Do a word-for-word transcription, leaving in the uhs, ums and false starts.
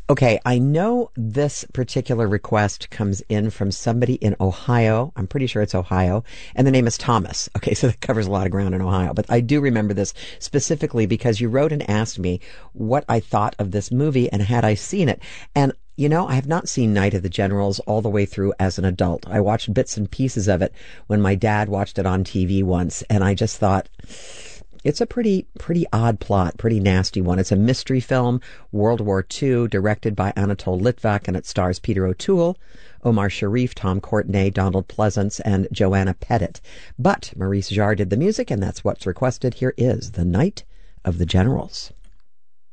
Okay, I know this particular request comes in from somebody in Ohio. I'm pretty sure it's Ohio. And the name is Thomas. Okay, so that covers a lot of ground in Ohio. But I do remember this specifically because you wrote and asked me what I thought of this movie and had I seen it. And you know, I have not seen Night of the Generals all the way through as an adult. I watched bits and pieces of it when my dad watched it on T V once, and I just thought, it's a pretty, pretty odd plot, pretty nasty one. It's a mystery film, World War Two, directed by Anatole Litvak, and it stars Peter O'Toole, Omar Sharif, Tom Courtenay, Donald Pleasance, and Joanna Pettit. But Maurice Jarre did the music, and that's what's requested. Here is The Night of the Generals.